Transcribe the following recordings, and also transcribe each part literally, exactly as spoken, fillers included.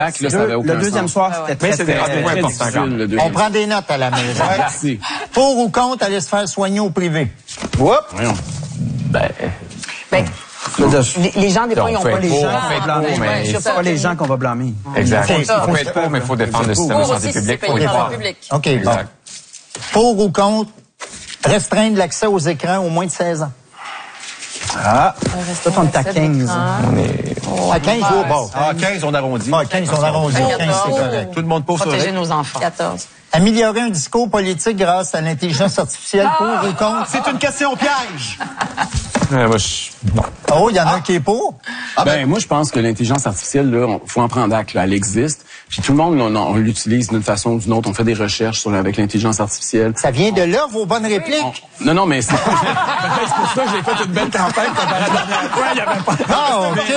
Là, ça avait aucun le deuxième sens. soir, c'était Mais très, c'est des très, rendez-vous très importants. difficile, le deuxième. On prend des notes à la maison. Merci. Pour ou contre aller se faire soigner au privé? Oups! Voyons. Ben, Ben, les, les gens, des fois, ils n'ont pas les gens. On fait blâmer, mais C'est pas les gens qu'on va blâmer. exact. Okay. On peut être pour, mais il faut défendre le système de Pour santé aussi, si publique. c'est Faut payé y par croire. le public. OK, bon. Exact. Pour ou contre restreindre l'accès aux écrans aux moins de seize ans? Ah, toi, on est à quinze. On est... À quinze, au bord. Ah, quinze, on arrondit. Ah, quinze, on arrondit. quinze, c'est correct. Tout le monde pose sur Protéger le... nos enfants. quatorze. Améliorer un discours politique grâce à l'intelligence artificielle, pour ou contre? C'est une question piège. Ouais, moi, je... Non. Oh, il y en a un qui est pour. ben, moi, je pense que l'intelligence artificielle, là, on, faut en prendre acte, là. Elle existe. Puis tout le monde, on, on l'utilise d'une façon ou d'une autre. On fait des recherches sur, avec l'intelligence artificielle. Ça vient de là, vos bonnes répliques. On- non, non, mais c'est peut-être c'est pour ça que j'ai fait une belle campagne comparé à la dernière fois. Il y avait pas... Ah,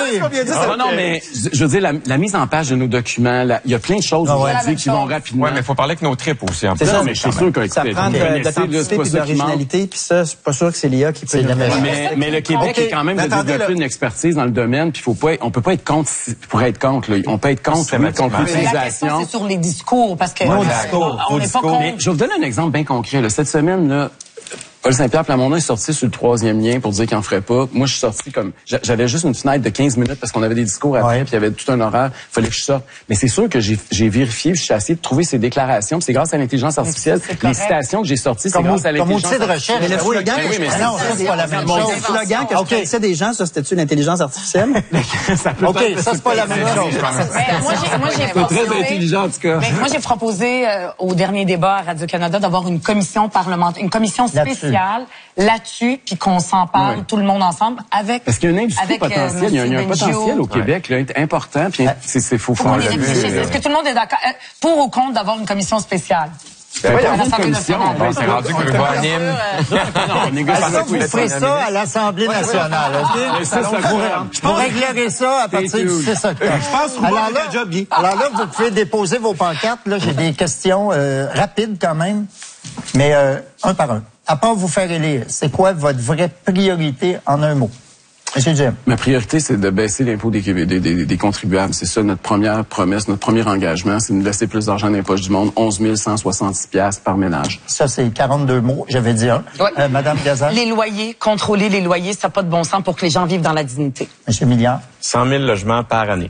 OK. Non, non, mais je, je veux dire, la, la mise en page de nos documents, la- il y a plein de choses Ah ouais. aujourd'hui qui vont rapidement. Ouais, mais il faut parler avec nos tripes aussi. En C'est plus. ça, Non, mais je suis sûr que, Ça écoutez, prend vous de, me connaissez, là, d'authenticité c'est pas et ça qui manque. d'originalité, puis ça, c'est pas sûr que c'est l'I A qui peut C'est nous la le même faire. Mais, mais le Québec OK. est quand même Mais de attendez, développer là. une expertise dans le domaine, puis faut pas, être- on peut pas être contre si- pour être contre. Là. On peut être contre, oui, contre Systématiquement. Mais la question, l'utilisation. c'est sur les discours, parce que Nos euh, discours, on nos n'est pas discours. Mais contre. je vais vous donner un exemple bien concret. Là. Cette semaine, là, Paul Saint-Pierre Plamondon est sorti sur le troisième lien pour dire qu'il en ferait pas. Moi, je suis sorti comme... j'a- J'avais juste une fenêtre de quinze minutes parce qu'on avait des discours après, Ouais. puis il y avait tout un horaire. Il fallait que je sorte. Mais c'est sûr que j'ai j'ai vérifié, puis je suis essayé de trouver ces déclarations. Puis c'est grâce à l'intelligence artificielle. c'est Les correct. citations que j'ai sorties, c'est Comme, grâce à comme l'intelligence outil de recherche. Mais le Oui, slogan oui, que mais je non, ça, c'est pas la même Mon chose. slogan que je OK. connaissais des gens, ça, c'était-tu l'intelligence artificielle? ça peut OK, être- ça, c'est pas la même chose. Mais moi, j'ai, moi, j'ai C'est proposé, très intelligent, en tout cas. mais moi, j'ai proposé euh, au dernier débat à Radio-Canada d'avoir une commission parlementaire, une commission Là-dessus. spéciale là-dessus, puis qu'on s'en parle Ouais. tout le monde ensemble avec. Parce qu'il y a une industrie avec, euh, potentielle, il y a, il y a un Monsieur potentiel au Bengio. Québec là, important, puis c'est c'est faut Faut qu'on y faire le réfléchisse. mieux. Est-ce que tout le monde est d'accord? Euh, Pour ou contre d'avoir une commission spéciale? Ben, À pas une l'Assemblée commission, nationale. ben, C'est rendu que le voix anime. Non, on négocie Alors, avec vous les ferez ça à l'Assemblée nationale, OK? Mais ça, ça court. Vous réglerez ça à partir du six octobre. Je pense que Alors Roubaix là, a un job, Guy. alors là, vous pouvez déposer vos pancartes. Là, j'ai des questions euh, rapides quand même, mais euh, un par un. À part vous faire élire, c'est quoi votre vraie priorité en un mot? Monsieur Jim. Ma priorité, c'est de baisser l'impôt des, Québé- des, des, des contribuables. C'est ça notre première promesse, notre premier engagement, c'est de nous laisser plus d'argent dans les poches du monde, onze mille cent soixante-six piastres par ménage. Ça, c'est quarante-deux mots. J'avais dit un. Ouais. Euh, Madame Gazan. Les loyers, contrôler les loyers, ça n'a pas de bon sens pour que les gens vivent dans la dignité. Monsieur Milliard. cent mille logements par année.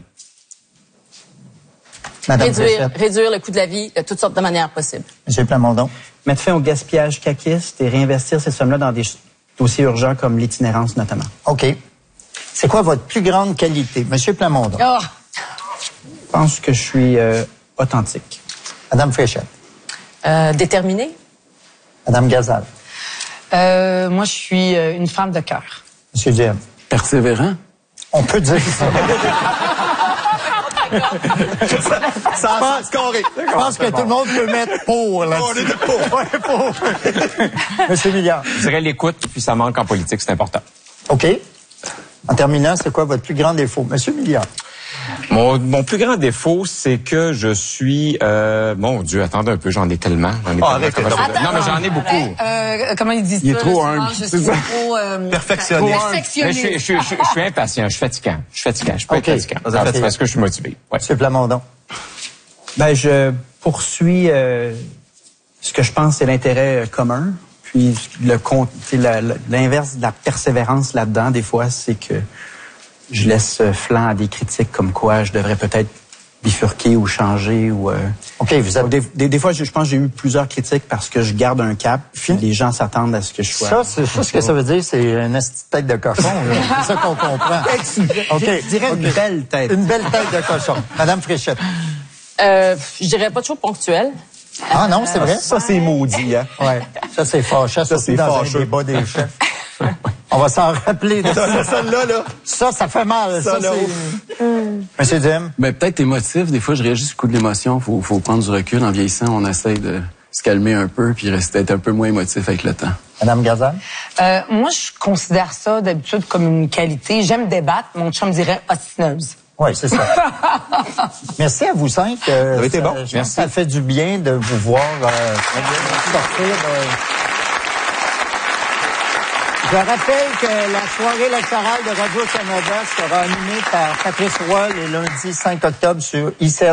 Madame Réduire, Fréchette. réduire le coût de la vie de toutes sortes de manières possibles. Monsieur Plamondon. Mettre fin au gaspillage caquiste et réinvestir ces sommes-là dans des dossiers urgents comme l'itinérance notamment. OK. C'est quoi votre plus grande qualité? Monsieur Plamondon. Oh, Je pense que je suis euh, authentique. Madame Fréchette. Euh, déterminé. Madame Gazal. euh, moi, je suis euh, une femme de cœur. Monsieur Jim. Persévérant? On peut dire ça. Ça a scoré. Je pense que tout le monde peut mettre pour là-dessus. On est de pour. Ouais, pour. Monsieur Milliard. Je dirais l'écoute, puis ça manque en politique, c'est important. OK. En terminant, c'est quoi votre plus grand défaut? Monsieur Milliard. Mon, mon plus grand défaut, c'est que je suis... Euh, mon Dieu, attendez un peu, j'en ai tellement. J'en ai Ah, tellement. arrêtez, Comment je- non, mais j'en ai beaucoup. Euh, euh, comment ils disent Il est ça? trop là, souvent, humble, Je c'est suis ça. trop... Euh, Perfectionné. Mais je, perfectionniste. suis- je, suis- je, suis- je suis impatient, je suis fatigant. Je suis fatigant, je peux OK. être fatigant. Vous êtes Ah, fatigué. parce que je suis motivé. Ouais. Monsieur Plamondon. Ben, je poursuis euh, ce que je pense c'est l'intérêt euh, commun. Puis le con- tu sais, la- la- l'inverse de la persévérance là-dedans, des fois, c'est que je laisse euh, flanc à des critiques comme quoi je devrais peut-être bifurquer ou changer ou. euh, OK, vous êtes... Des, des, des fois, je, je pense que j'ai eu plusieurs critiques parce que je garde un cap. Puis les gens s'attendent à ce que je sois. Ça, c'est ça, ce que ça veut dire, c'est une esti de tête de cochon. là. C'est ça qu'on comprend. OK. Je dirais une OK. belle tête. Une belle tête de cochon. Madame Fréchette. Euh, je dirais pas toujours ponctuel. Ah non, c'est vrai? Ça, c'est maudit, hein? Ouais. Ça, c'est fâcheux, surtout c'est dans un fâcheux. débat des chefs. On va s'en rappeler de ça. Celle-là, là. Ça, ça fait mal. Ça, Ça, là, c'est... Monsieur Dim. Ben, peut-être émotif. Des fois, je réagis sur le coup de l'émotion. Faut, faut prendre du recul. En vieillissant, on essaye de se calmer un peu puis rester être un peu moins émotif avec le temps. Madame Gazan. Euh, moi, je considère ça d'habitude comme une qualité. J'aime débattre. Mon chum dirait ostineuse. Oui, c'est ça. Merci à vous cinq. Euh, Vous avez été ça- bon. je pense Merci. que ça fait du bien de vous voir euh, sortir. euh, Je rappelle que la soirée électorale de Radio-Canada sera animée par Patrice Roy le lundi cinq octobre sur I C R